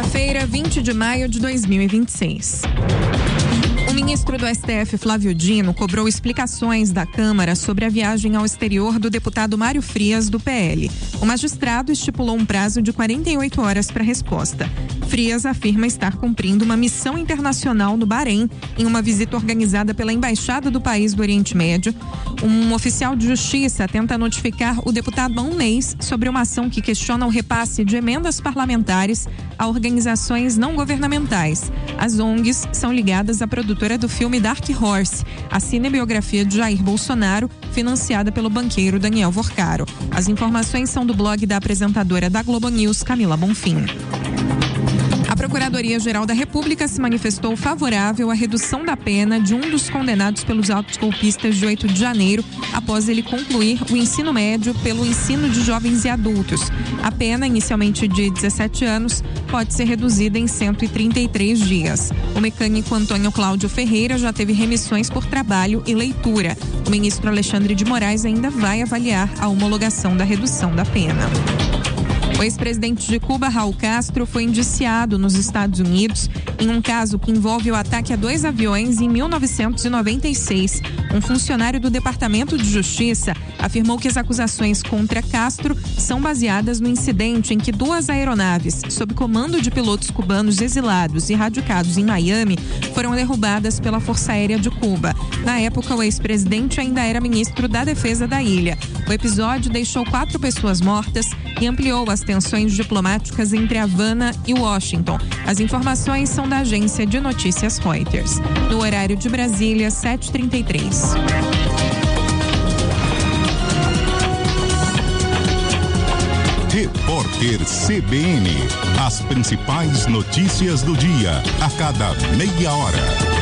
Quinta-feira, 20 de maio de 2026. O ministro do STF, Flávio Dino, cobrou explicações da Câmara sobre a viagem ao exterior do deputado Mário Frias, do PL. O magistrado estipulou um prazo de 48 horas para resposta. Frias afirma estar cumprindo uma missão internacional no Bahrein, em uma visita organizada pela Embaixada do país do Oriente Médio. Um oficial de justiça tenta notificar o deputado há um mês sobre uma ação que questiona o repasse de emendas parlamentares a organizações não governamentais. As ONGs são ligadas à produtora do filme Dark Horse, a cinebiografia de Jair Bolsonaro, financiada pelo banqueiro Daniel Vorcaro. As informações são do blog da apresentadora da Globo News, Camila Bonfim. A Procuradoria-Geral da República se manifestou favorável à redução da pena de um dos condenados pelos atos golpistas de 8 de janeiro, após ele concluir o ensino médio pelo ensino de jovens e adultos. A pena, inicialmente de 17 anos, pode ser reduzida em 133 dias. O mecânico Antônio Cláudio Ferreira já teve remissões por trabalho e leitura. O ministro Alexandre de Moraes ainda vai avaliar a homologação da redução da pena. O ex-presidente de Cuba, Raul Castro, foi indiciado nos Estados Unidos em um caso que envolve o ataque a 2 aviões em 1996. Um funcionário do Departamento de Justiça afirmou que as acusações contra Castro são baseadas no incidente em que 2 aeronaves, sob comando de pilotos cubanos exilados e radicados em Miami, foram derrubadas pela Força Aérea de Cuba. Na época, o ex-presidente ainda era ministro da Defesa da ilha. O episódio deixou 4 pessoas mortas e ampliou as tensões diplomáticas entre Havana e Washington. As informações são da agência de notícias Reuters. No horário de Brasília, 7h33. Repórter CBN. As principais notícias do dia, a cada meia hora.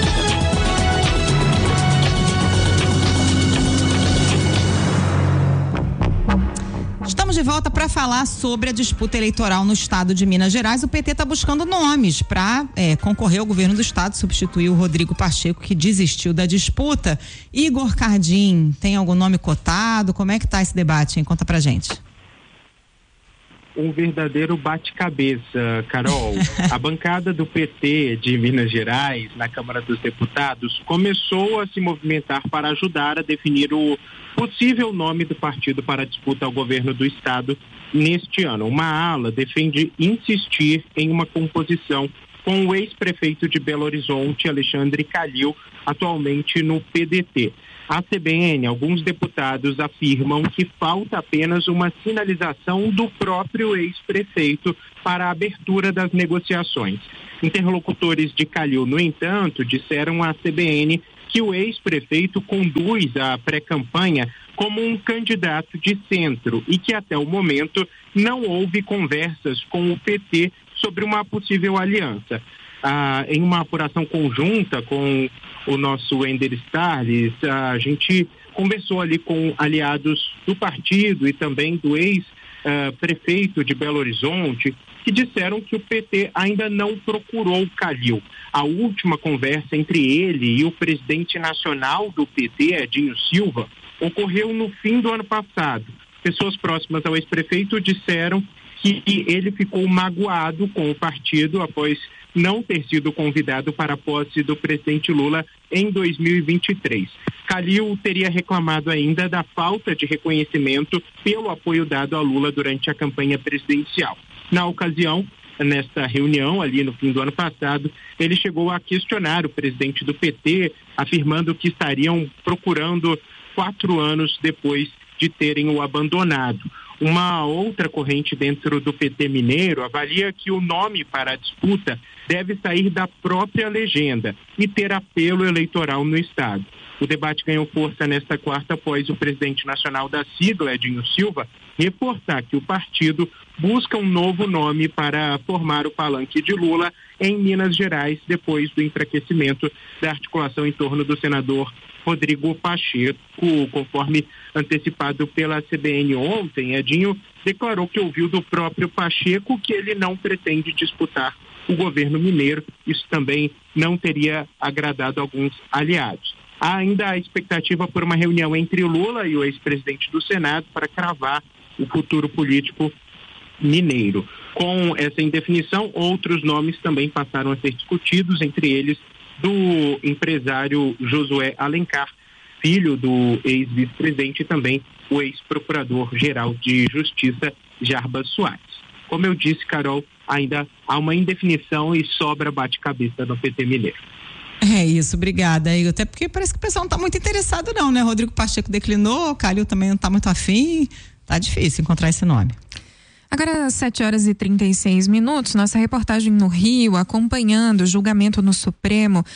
Estamos de volta para falar sobre a disputa eleitoral no estado de Minas Gerais. O PT está buscando nomes para concorrer ao governo do estado, substituir o Rodrigo Pacheco, que desistiu da disputa. Igor Cardim, tem algum nome cotado? Como é que está esse debate, hein? Conta pra gente. Um verdadeiro bate-cabeça, Carol. A bancada do PT de Minas Gerais, na Câmara dos Deputados, começou a se movimentar para ajudar a definir o possível nome do partido para a disputa ao governo do estado neste ano. Uma ala defende insistir em uma composição com o ex-prefeito de Belo Horizonte, Alexandre Calil, atualmente no PDT. A CBN, alguns deputados afirmam que falta apenas uma sinalização do próprio ex-prefeito para a abertura das negociações. Interlocutores de Calil, no entanto, disseram à CBN que o ex-prefeito conduz a pré-campanha como um candidato de centro e que até o momento não houve conversas com o PT sobre uma possível aliança. Em uma apuração conjunta com o nosso Wender Starles, a gente conversou ali com aliados do partido e também do ex-prefeito de Belo Horizonte, que disseram que o PT ainda não procurou Calil. A última conversa entre ele e o presidente nacional do PT, Edinho Silva, ocorreu no fim do ano passado. Pessoas próximas ao ex-prefeito disseram que ele ficou magoado com o partido após não ter sido convidado para a posse do presidente Lula em 2023. Calil teria reclamado ainda da falta de reconhecimento pelo apoio dado a Lula durante a campanha presidencial. Na ocasião, nesta reunião, ali no fim do ano passado, ele chegou a questionar o presidente do PT, afirmando que estariam procurando 4 anos depois de terem o abandonado. Uma outra corrente dentro do PT mineiro avalia que o nome para a disputa deve sair da própria legenda e ter apelo eleitoral no estado. O debate ganhou força nesta quarta após o presidente nacional da sigla, Edinho Silva, reportar que o partido busca um novo nome para formar o palanque de Lula em Minas Gerais, depois do enfraquecimento da articulação em torno do senador Rodrigo Pacheco. Conforme antecipado pela CBN ontem, Edinho declarou que ouviu do próprio Pacheco que ele não pretende disputar o governo mineiro. Isso também não teria agradado alguns aliados. Há ainda a expectativa por uma reunião entre o Lula e o ex-presidente do Senado para cravar o futuro político mineiro. Com essa indefinição, outros nomes também passaram a ser discutidos, entre eles do empresário Josué Alencar, filho do ex-vice-presidente e também o ex-procurador-geral de Justiça, Jarbas Soares. Como eu disse, Carol, ainda há uma indefinição e sobra bate-cabeça no PT mineiro. É isso, obrigada, Igor. Até porque parece que o pessoal não está muito interessado não, né? Rodrigo Pacheco declinou, o Calil também não está muito afim, tá difícil encontrar esse nome. Agora, 7h36, nossa reportagem no Rio, acompanhando o julgamento no Supremo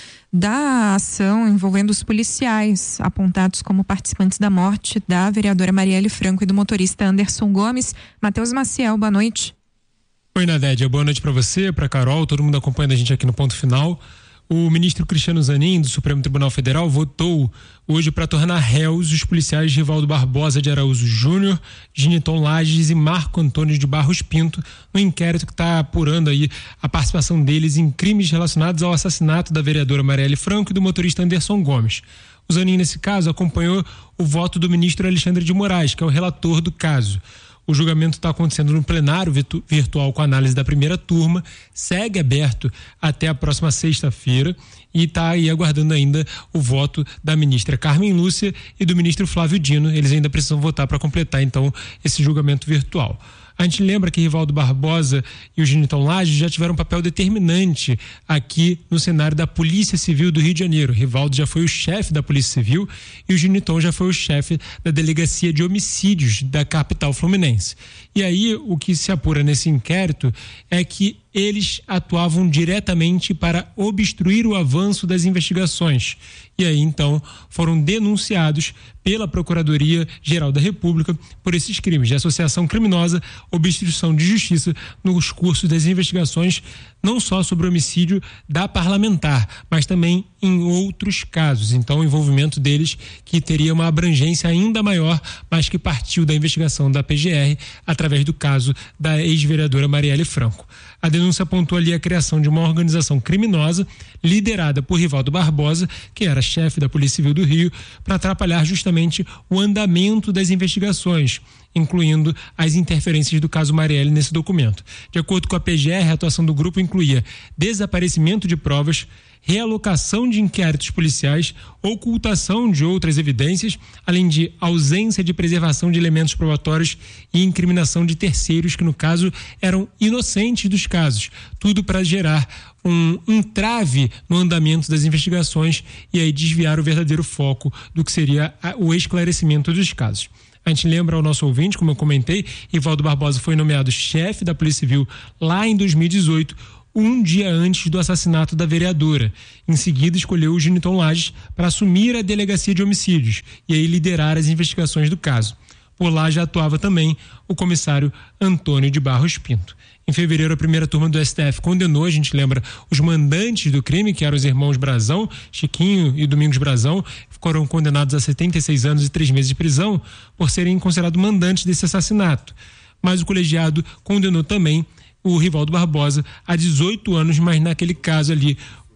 da ação envolvendo os policiais apontados como participantes da morte da vereadora Marielle Franco e do motorista Anderson Gomes. Matheus Maciel, boa noite. Oi, Nadédia, boa noite para você, para Carol, todo mundo acompanhando a gente aqui no Ponto Final. O ministro Cristiano Zanin, do Supremo Tribunal Federal, votou hoje para tornar réus os policiais Rivaldo Barbosa de Araújo Júnior, Giniton Lages e Marco Antônio de Barros Pinto, no inquérito que está apurando aí a participação deles em crimes relacionados ao assassinato da vereadora Marielle Franco e do motorista Anderson Gomes. O Zanin, nesse caso, acompanhou o voto do ministro Alexandre de Moraes, que é o relator do caso. O julgamento está acontecendo no plenário virtual com análise da primeira turma, segue aberto até a próxima sexta-feira e está aí aguardando ainda o voto da ministra Carmen Lúcia e do ministro Flávio Dino. Eles ainda precisam votar para completar, então, esse julgamento virtual. A gente lembra que Rivaldo Barbosa e o Giniton Lages já tiveram um papel determinante aqui no cenário da Polícia Civil do Rio de Janeiro. Rivaldo já foi o chefe da Polícia Civil e o Giniton já foi o chefe da Delegacia de Homicídios da capital fluminense. E aí, o que se apura nesse inquérito é que eles atuavam diretamente para obstruir o avanço das investigações. E aí, então, foram denunciados pela Procuradoria-Geral da República por esses crimes de associação criminosa, obstrução de justiça nos cursos das investigações, não só sobre o homicídio da parlamentar, mas também em outros casos. Então, o envolvimento deles que teria uma abrangência ainda maior, mas que partiu da investigação da PGR através do caso da ex-vereadora Marielle Franco. A denúncia apontou ali a criação de uma organização criminosa liderada por Rivaldo Barbosa, que era chefe da Polícia Civil do Rio, para atrapalhar justamente o andamento das investigações, incluindo as interferências do caso Marielle nesse documento. De acordo com a PGR, a atuação do grupo incluía desaparecimento de provas, realocação de inquéritos policiais, ocultação de outras evidências, além de ausência de preservação de elementos probatórios e incriminação de terceiros que, no caso, eram inocentes dos casos. Tudo para gerar um entrave no andamento das investigações e aí desviar o verdadeiro foco do que seria o esclarecimento dos casos. A gente lembra ao nosso ouvinte, como eu comentei, Rivaldo Barbosa foi nomeado chefe da Polícia Civil lá em 2018, um dia antes do assassinato da vereadora. Em seguida, escolheu o Giniton Lages para assumir a Delegacia de Homicídios e aí liderar as investigações do caso. Por lá já atuava também o comissário Antônio de Barros Pinto. Em fevereiro, a primeira turma do STF condenou, a gente lembra, os mandantes do crime, que eram os irmãos Brazão, Chiquinho e Domingos Brazão, foram condenados a 76 anos e 3 meses de prisão por serem considerados mandantes desse assassinato. Mas o colegiado condenou também o Rivaldo Barbosa a 18 anos, mas naquele caso ali,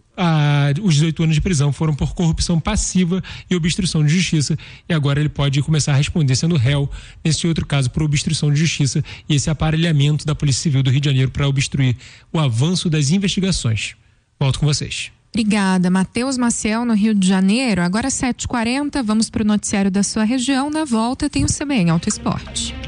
os 18 anos de prisão foram por corrupção passiva e obstrução de justiça, e agora ele pode começar a responder sendo réu nesse outro caso por obstrução de justiça e esse aparelhamento da Polícia Civil do Rio de Janeiro para obstruir o avanço das investigações. Volto com vocês. Obrigada, Matheus Maciel, no Rio de Janeiro. Agora 7h40, vamos para o noticiário da sua região. Na volta tem o CBN Auto Esporte.